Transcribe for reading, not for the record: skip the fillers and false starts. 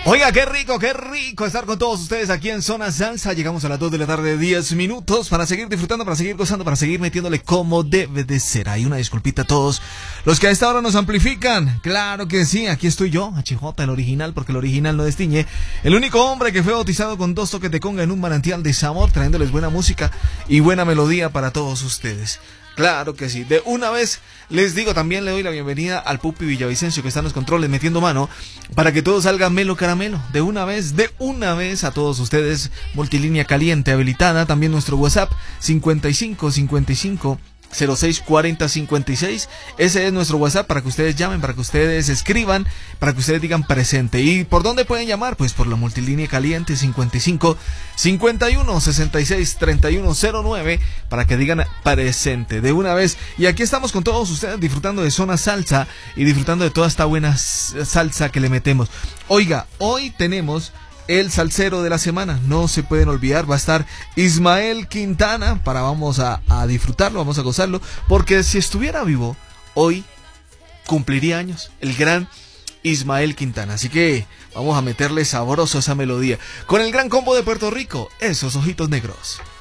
Oiga, qué rico estar con todos ustedes aquí en Zona Salsa. Llegamos a las 2 de la tarde, 10 minutos, para seguir disfrutando, para seguir gozando, para seguir metiéndole como debe de ser. Hay una disculpita a todos los que a esta hora nos amplifican. Claro que sí, aquí estoy yo, HJ, el original, porque el original no destiñe. El único hombre que fue bautizado con 2 toques de conga en un manantial de sabor, trayéndoles buena música y buena melodía para todos ustedes. Claro que sí. De una vez les digo, también le doy la bienvenida al Pupi Villavicencio, que está en los controles metiendo mano para que todo salga melo caramelo. De una vez a todos ustedes. Multilínea caliente habilitada. También nuestro WhatsApp 55 06 40 56. Ese es nuestro WhatsApp para que ustedes llamen, para que ustedes escriban, para que ustedes digan presente. ¿Y por dónde pueden llamar? Pues por la multilínea caliente 55 51 66 31 09 para que digan presente de una vez. Y aquí estamos con todos ustedes disfrutando de Zona Salsa y disfrutando de toda esta buena salsa que le metemos. Oiga, hoy tenemos el salsero de la semana, no se pueden olvidar, va a estar Ismael Quintana, vamos a disfrutarlo, vamos a gozarlo, porque si estuviera vivo, hoy cumpliría años, el gran Ismael Quintana, así que vamos a meterle sabroso esa melodía, con el gran combo de Puerto Rico, esos ojitos negros.